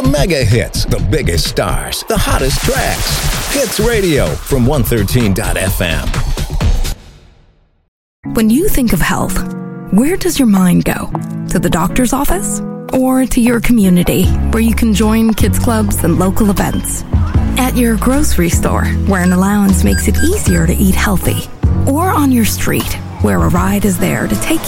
mega hits, the biggest stars, the hottest tracks. Hits Radio from 113.fm. When you think of health, where does your mind go? To the doctor's office? Or to your community, where you can join kids clubs and local events? At your grocery store, where an allowance makes it easier to eat healthy? Or on your street, where a ride is there to take